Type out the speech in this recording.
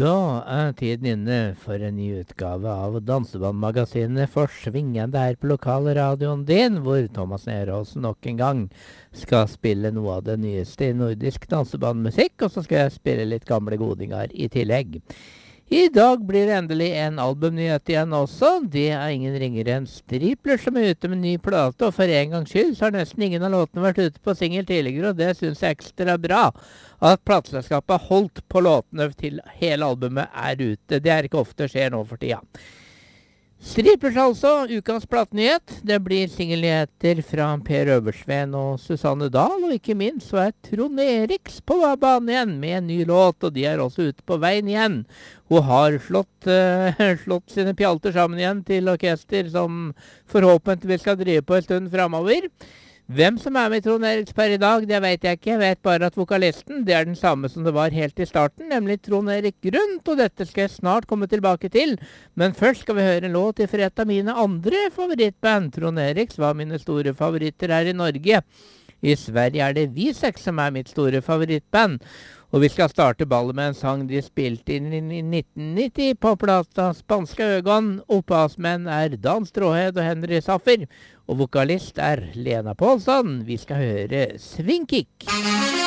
Da er tiden inne for en ny utgave av dansebandmagasinet Forsvingen her på lokalradioen din, hvor Thomas Nerholsen nok en gang skal spille noe av det nyeste i nordisk dansebandmusikk, og så skal jeg spille litt gamle godingar i tillegg. I dag blir det endelig en albumnyhet igjen også. Det er ingen ringere enn Stripler som er ute med ny plate, og for en gangs skyld så har nesten ingen av låtene vært ute på singel tidligere, og det synes jeg ekstra bra. At plateselskapet har holdt på låtene til hele albumet er ute. Det er ikke ofte skjer nå for tida. Striplers altså, ukens platenyhet. Det blir singelnyheter fra Per Øversveen og Susanne Dahl, og ikke minst så er Trond Eriks på banen igjen med en ny låt, og de er også ute på veien igjen. Hun har slått sine pjalter sammen igjen til orkester som forhåpentligvis skal drive på en stund fremover. Hvem som er med Trond Eriks per i dag, det vet jeg ikke. Jeg vet bare at vokalisten, det er den samme som det var helt i starten, nemlig Trond Erik Grundt, og dette skal jeg snart komme tilbake til. Men først skal vi høre en låt fra et av mine andre favorittband. Trond Eriks var mine store favoritter her i Norge. I Sverige er det V6 som er mitt store favorittband. Og vi skal starte ballet med en sang de spilte inn i 1990 på plata Spanska Ögon. Opphavsmenn er Dan Stråhed og Henry Saffer. Og vokalist er Lena Paulsson. Vi skal høre Swingkick.